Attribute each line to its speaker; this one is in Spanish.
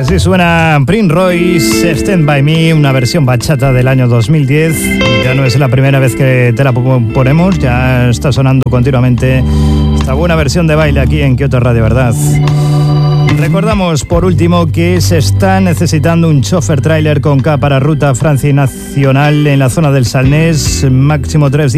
Speaker 1: Así suena Prince Royce, Stand By Me, una versión bachata del año 2010. Ya no es la primera vez que te la ponemos, ya está sonando continuamente esta buena versión de baile aquí en Kyoto Radio, ¿verdad? Recordamos por último que se está necesitando un chofer tráiler con K para ruta Francia y Nacional en la zona del Salnés, máximo 3 días.